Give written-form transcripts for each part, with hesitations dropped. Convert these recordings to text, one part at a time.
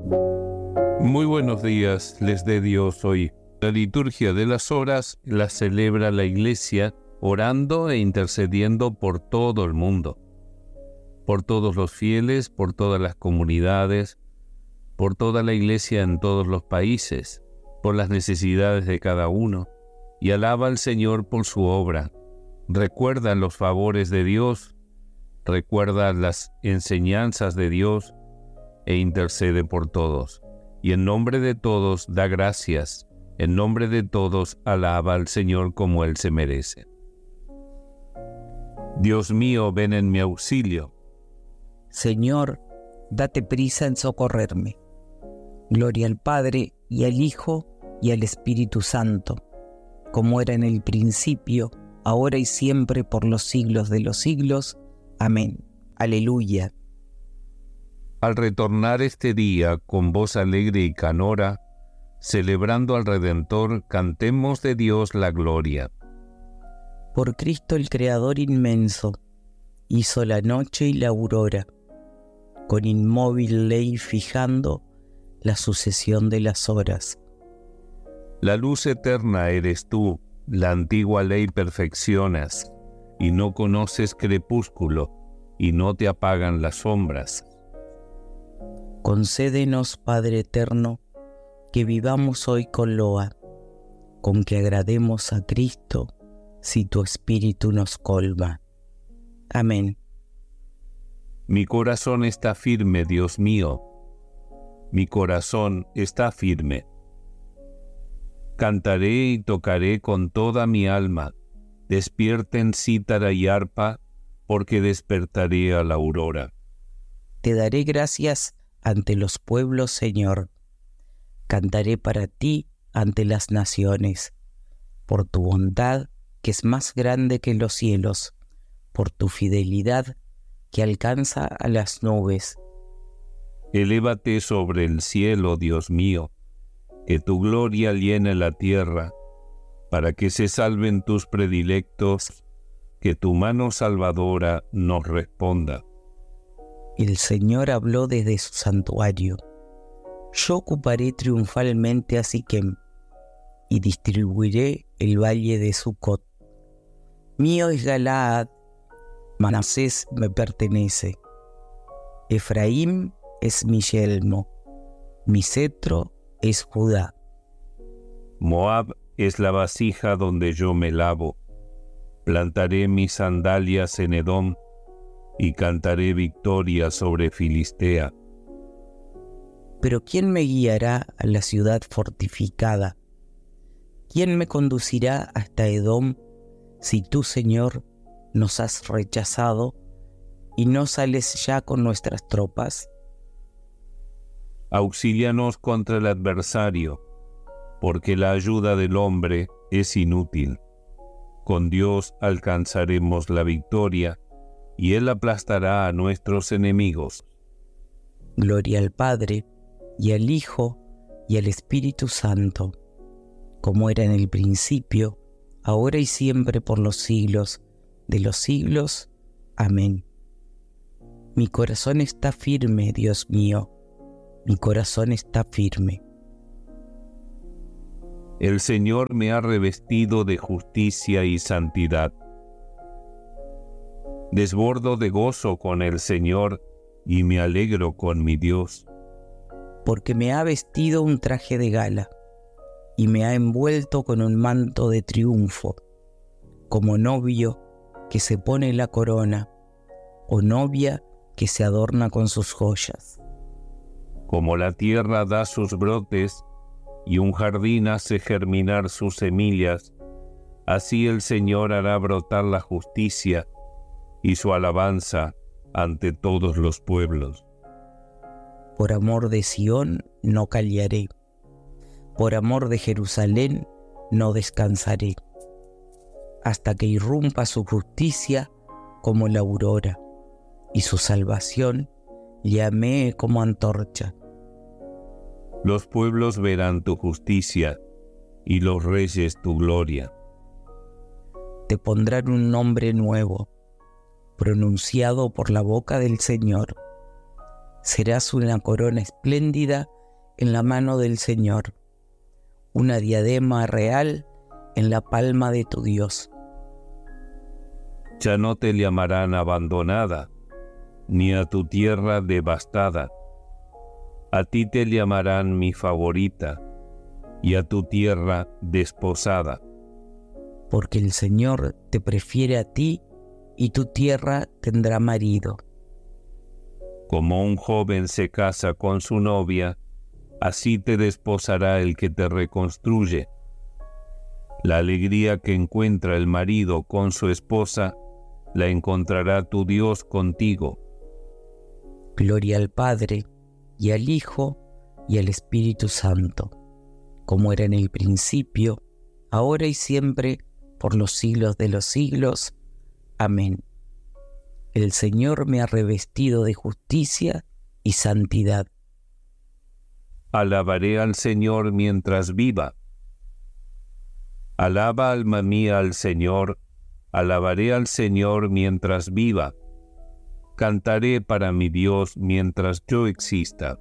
Muy buenos días, les dé Dios hoy. La liturgia de las horas la celebra la Iglesia orando e intercediendo por todo el mundo, por todos los fieles, por todas las comunidades, por toda la Iglesia en todos los países, por las necesidades de cada uno, y alaba al Señor por su obra. Recuerda los favores de Dios, recuerda las enseñanzas de Dios e intercede por todos. Y en nombre de todos da gracias, en nombre de todos alaba al Señor como Él se merece. Dios mío, ven en mi auxilio. Señor, date prisa en socorrerme. Gloria al Padre, y al Hijo, y al Espíritu Santo, como era en el principio, ahora y siempre, por los siglos de los siglos. Amén. Aleluya. Al retornar este día con voz alegre y canora, celebrando al Redentor, cantemos de Dios la gloria. Por Cristo el Creador inmenso, hizo la noche y la aurora, con inmóvil ley fijando la sucesión de las horas. La luz eterna eres tú, la antigua ley perfeccionas, y no conoces crepúsculo, y no te apagan las sombras. Concédenos, Padre eterno, que vivamos hoy con loa, con que agrademos a Cristo, si tu Espíritu nos colma. Amén. Mi corazón está firme, Dios mío. Mi corazón está firme. Cantaré y tocaré con toda mi alma. Despierten cítara y arpa, porque despertaré a la aurora. Te daré gracias ante los pueblos, Señor. Cantaré para ti ante las naciones, por tu bondad que es más grande que los cielos, por tu fidelidad que alcanza a las nubes. Elévate sobre el cielo, Dios mío, que tu gloria llene la tierra, para que se salven tus predilectos, que tu mano salvadora nos responda. El Señor habló desde su santuario. Yo ocuparé triunfalmente a Siquem y distribuiré el valle de Sucot. Mío es Galaad, Manasés me pertenece. Efraín es mi yelmo, mi cetro es Judá. Moab es la vasija donde yo me lavo. Plantaré mis sandalias en Edom, y cantaré victoria sobre Filistea. Pero ¿quién me guiará a la ciudad fortificada? ¿Quién me conducirá hasta Edom, si tú, Señor, nos has rechazado y no sales ya con nuestras tropas? Auxílianos contra el adversario, porque la ayuda del hombre es inútil. Con Dios alcanzaremos la victoria, y Él aplastará a nuestros enemigos. Gloria al Padre, y al Hijo, y al Espíritu Santo, como era en el principio, ahora y siempre, por los siglos de los siglos. Amén. Mi corazón está firme, Dios mío, mi corazón está firme. El Señor me ha revestido de justicia y santidad. Desbordo de gozo con el Señor y me alegro con mi Dios. Porque me ha vestido un traje de gala y me ha envuelto con un manto de triunfo, como novio que se pone la corona o novia que se adorna con sus joyas. Como la tierra da sus brotes y un jardín hace germinar sus semillas, así el Señor hará brotar la justicia y su alabanza ante todos los pueblos. Por amor de Sión no callaré, por amor de Jerusalén no descansaré, hasta que irrumpa su justicia como la aurora, y su salvación llamee como antorcha. Los pueblos verán tu justicia, y los reyes tu gloria. Te pondrán un nombre nuevo, pronunciado por la boca del Señor. Serás una corona espléndida en la mano del Señor, una diadema real en la palma de tu Dios. Ya no te llamarán abandonada, ni a tu tierra devastada. A ti te llamarán mi favorita, y a tu tierra desposada. Porque el Señor te prefiere a ti, y tu tierra tendrá marido. Como un joven se casa con su novia, así te desposará el que te reconstruye. La alegría que encuentra el marido con su esposa, la encontrará tu Dios contigo. Gloria al Padre, y al Hijo, y al Espíritu Santo, como era en el principio, ahora y siempre, por los siglos de los siglos. Amén. El Señor me ha revestido de justicia y santidad. Alabaré al Señor mientras viva. Alaba, alma mía, al Señor. Alabaré al Señor mientras viva. Cantaré para mi Dios mientras yo exista.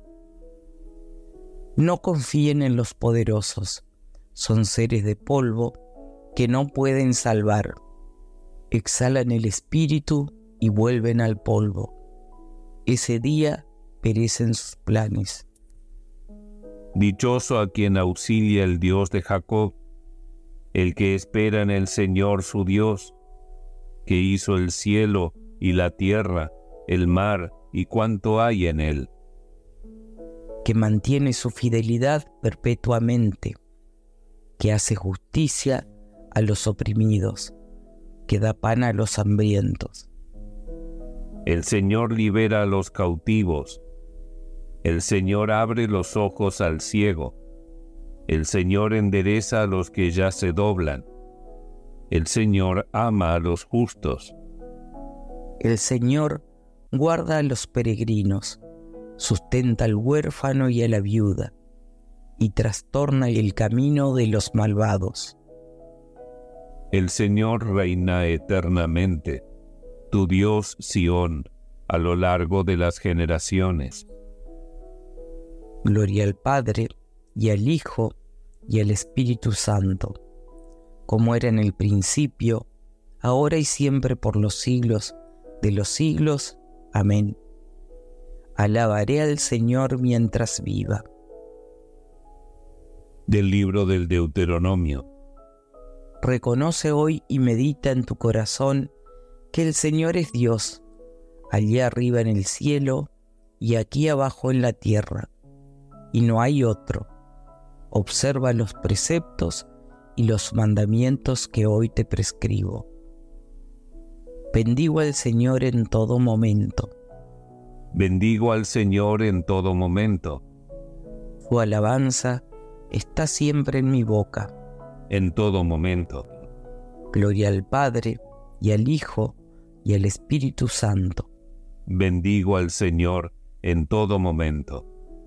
No confíen en los poderosos, son seres de polvo que no pueden salvar. Exhalan el espíritu y vuelven al polvo. Ese día perecen sus planes. Dichoso a quien auxilia el Dios de Jacob, el que espera en el Señor su Dios, que hizo el cielo y la tierra, el mar y cuanto hay en él. Que mantiene su fidelidad perpetuamente, que hace justicia a los oprimidos, que da pan a los hambrientos. El Señor libera a los cautivos. El Señor abre los ojos al ciego. El Señor endereza a los que ya se doblan. El Señor ama a los justos. El Señor guarda a los peregrinos, sustenta al huérfano y a la viuda, y trastorna el camino de los malvados. El Señor reina eternamente, tu Dios Sión, a lo largo de las generaciones. Gloria al Padre, y al Hijo, y al Espíritu Santo, como era en el principio, ahora y siempre por los siglos de los siglos. Amén. Alabaré al Señor mientras viva. Del libro del Deuteronomio. Reconoce hoy y medita en tu corazón que el Señor es Dios, allá arriba en el cielo y aquí abajo en la tierra, y no hay otro. Observa los preceptos y los mandamientos que hoy te prescribo. Bendigo al Señor en todo momento. Bendigo al Señor en todo momento. Su alabanza está siempre en mi boca. En todo momento. Gloria al Padre, y al Hijo, y al Espíritu Santo. Bendigo al Señor en todo momento.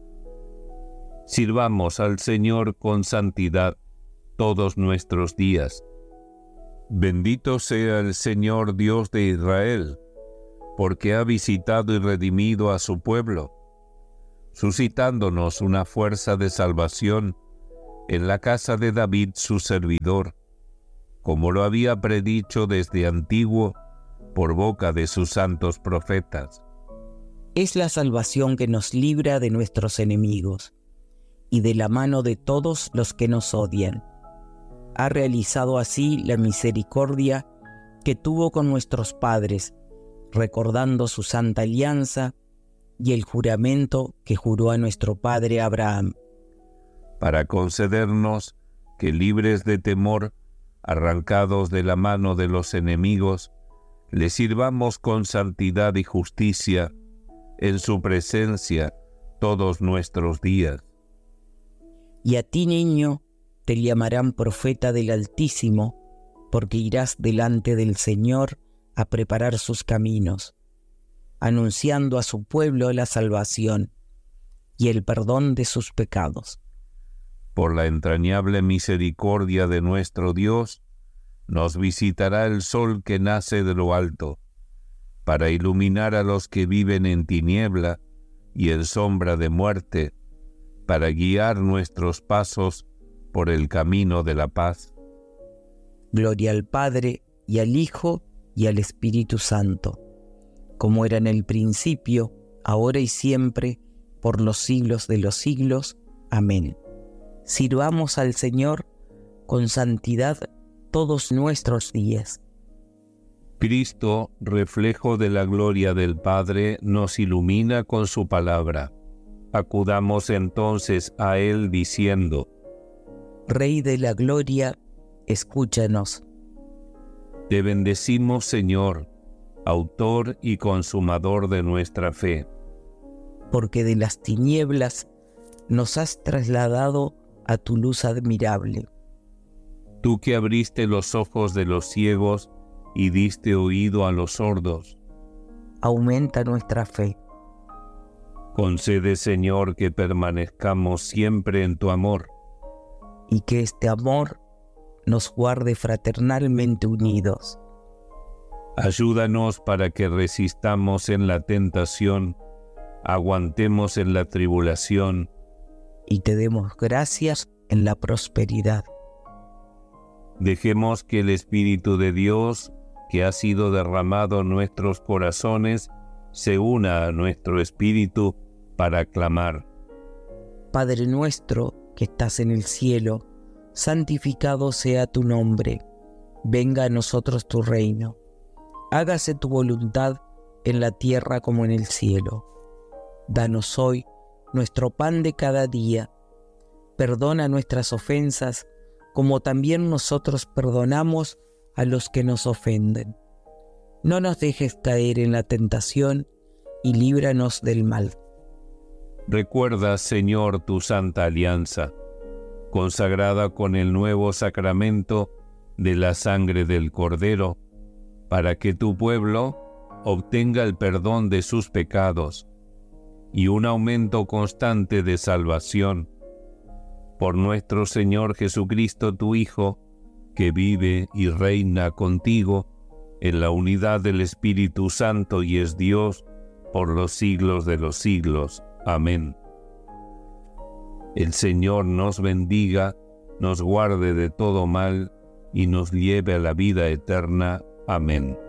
Sirvamos al Señor con santidad todos nuestros días. Bendito sea el Señor Dios de Israel, porque ha visitado y redimido a su pueblo, suscitándonos una fuerza de salvación en la casa de David su servidor, como lo había predicho desde antiguo por boca de sus santos profetas. Es la salvación que nos libra de nuestros enemigos y de la mano de todos los que nos odian. Ha realizado así la misericordia que tuvo con nuestros padres, recordando su santa alianza y el juramento que juró a nuestro padre Abraham. Para concedernos que, libres de temor, arrancados de la mano de los enemigos, le sirvamos con santidad y justicia en su presencia todos nuestros días. Y a ti, niño, te llamarán profeta del Altísimo, porque irás delante del Señor a preparar sus caminos, anunciando a su pueblo la salvación y el perdón de sus pecados. Por la entrañable misericordia de nuestro Dios, nos visitará el sol que nace de lo alto, para iluminar a los que viven en tiniebla y en sombra de muerte, para guiar nuestros pasos por el camino de la paz. Gloria al Padre, y al Hijo, y al Espíritu Santo, como era en el principio, ahora y siempre, por los siglos de los siglos. Amén. Sirvamos al Señor con santidad todos nuestros días. Cristo, reflejo de la gloria del Padre, nos ilumina con su palabra. Acudamos entonces a Él diciendo: Rey de la gloria, escúchanos. Te bendecimos, Señor, autor y consumador de nuestra fe. Porque de las tinieblas nos has trasladado a tu luz admirable. Tú que abriste los ojos de los ciegos y diste oído a los sordos. Aumenta nuestra fe. Concede, Señor, que permanezcamos siempre en tu amor. Y que este amor nos guarde fraternalmente unidos. Ayúdanos para que resistamos en la tentación, aguantemos en la tribulación y te demos gracias en la prosperidad. Dejemos que el Espíritu de Dios, que ha sido derramado en nuestros corazones, se una a nuestro espíritu para clamar: Padre nuestro que estás en el cielo, santificado sea tu nombre. Venga a nosotros tu reino. Hágase tu voluntad en la tierra como en el cielo. Danos hoy nuestro pan de cada día. Perdona nuestras ofensas, como también nosotros perdonamos a los que nos ofenden. No nos dejes caer en la tentación y líbranos del mal. Recuerda, Señor, tu santa alianza, consagrada con el nuevo sacramento de la sangre del Cordero, para que tu pueblo obtenga el perdón de sus pecados y un aumento constante de salvación. Por nuestro Señor Jesucristo, tu Hijo, que vive y reina contigo en la unidad del Espíritu Santo y es Dios por los siglos de los siglos. Amén. El Señor nos bendiga, nos guarde de todo mal y nos lleve a la vida eterna. Amén.